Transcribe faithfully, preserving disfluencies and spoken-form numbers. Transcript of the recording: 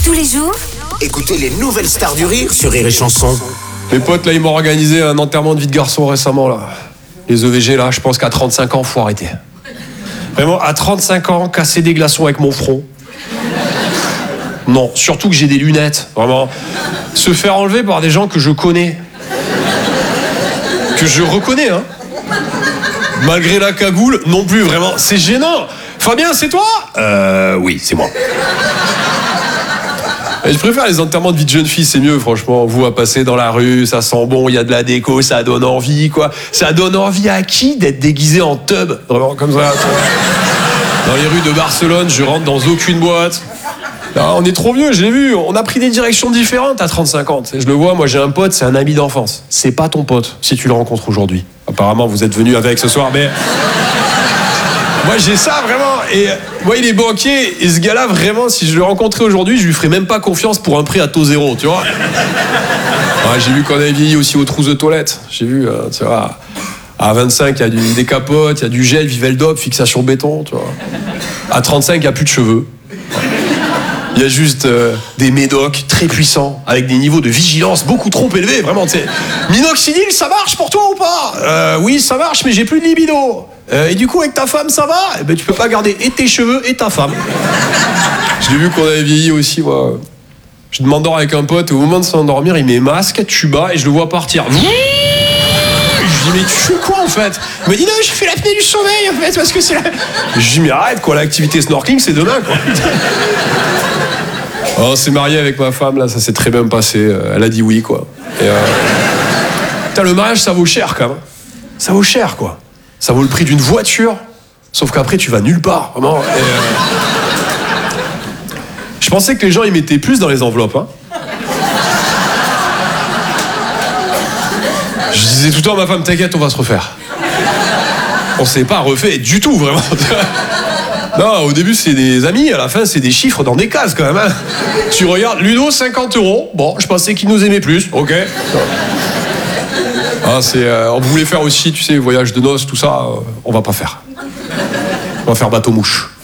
Tous les jours, Écoutez les nouvelles stars du rire sur Rire et Chanson. Mes potes, là, ils m'ont organisé un enterrement de vie de garçon récemment, là. Les E V G, là, je pense qu'à trente-cinq ans, faut arrêter. Vraiment, à trente-cinq ans, casser des glaçons avec mon front. Non, surtout que j'ai des lunettes, vraiment. Se faire enlever par des gens que je connais. Que je reconnais, hein. Malgré la cagoule, non plus, vraiment. C'est gênant. Fabien, c'est toi ? Euh, oui, c'est moi. Et je préfère les enterrements de vie de jeune fille, c'est mieux, franchement. Vous à passer dans la rue, ça sent bon, il y a de la déco, ça donne envie, quoi. Ça donne envie à qui d'être déguisé en tub ? Vraiment, comme ça. Dans les rues de Barcelone, je rentre dans aucune boîte. Là, on est trop vieux, je l'ai vu. On a pris des directions différentes à trente-cinq ans. Je le vois, moi j'ai un pote, c'est un ami d'enfance. C'est pas ton pote, si tu le rencontres aujourd'hui. Apparemment, vous êtes venu avec ce soir, mais... Moi j'ai ça vraiment, et moi il est banquier, et ce gars-là vraiment, si je le rencontrais aujourd'hui, je lui ferais même pas confiance pour un prêt à taux zéro, tu vois. Ouais, j'ai vu qu'on avait vieilli aussi aux trousses de toilette, j'ai vu, euh, tu vois, à vingt-cinq il y a du, des capotes, il y a du gel, Viveldop, fixation béton, tu vois. À trente-cinq il n'y a plus de cheveux. Il y a juste euh, des médocs très puissants, avec des niveaux de vigilance beaucoup trop élevés, vraiment, tu sais. Minoxidil, ça marche pour toi ou pas ? euh, Oui, ça marche, mais j'ai plus de libido. Euh, et du coup, avec ta femme, ça va ? Eh ben, tu peux pas garder et tes cheveux et ta femme. Je l'ai vu qu'on avait vieilli aussi, moi. Je m'endors avec un pote, et au moment de s'endormir, il met masque, tuba, et je le vois partir. Je lui dis, mais tu fais quoi, en fait ? Il me dit, non, je fais l'apnée du sommeil, en fait, parce que c'est la... Je lui dis, mais arrête, quoi, l'activité snorkeling, c'est demain, quoi. Oh, on s'est marié avec ma femme, là, ça s'est très bien passé. Elle a dit oui, quoi. Et euh... Putain, le mariage, ça vaut cher, quand même. Ça vaut cher, quoi. Ça vaut le prix d'une voiture, sauf qu'après, tu vas nulle part, vraiment. Et euh... Je pensais que les gens, ils mettaient plus dans les enveloppes, hein. Je disais tout le temps à ma femme, t'inquiète, on va se refaire. On s'est pas refait du tout, vraiment. Non, au début, c'est des amis, à la fin, c'est des chiffres dans des cases, quand même, hein. Tu regardes, Ludo, cinquante euros. Bon, je pensais qu'il nous aimait plus, ok. Ah, c'est, euh, on voulait faire aussi, tu sais, voyage de noces, tout ça, euh, on va pas faire. On va faire bateau-mouche.